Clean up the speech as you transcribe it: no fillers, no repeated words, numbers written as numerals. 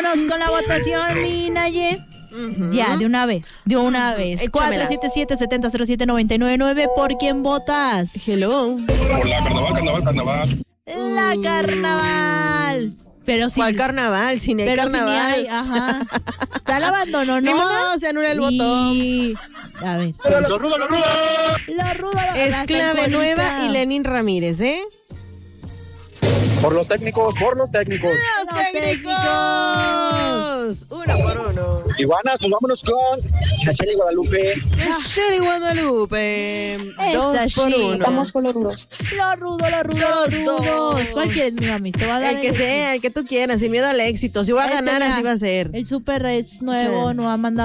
Vámonos con la votación, mi Naye. Ya, de una vez. 477-7007-999. ¿Por quién votas? Hello. Por la carnaval. La carnaval. Pero sí. ¿Cuál carnaval? Sin el Pero carnaval. sí, ajá. Está el abandono, ¿no? Ni modo, se anula el botón. A ver. ¡Lo rudo! Es la clave temporita. nueva y Lenin Ramírez, ¿eh? Por los técnicos. ¡Los técnicos! Uno por uno. Iguanas, pues vámonos con la Shelly Guadalupe. Shelly Guadalupe. Esa 2 por sí. 1. Estamos por los rudos. Los rudos. Dos. ¿Cuál quieres, mi mami? Te voy a dar El que sea, el que tú quieras, sin miedo al éxito. Si va a ganar, así va a ser. El súper es nuevo, Sí. no ha mandado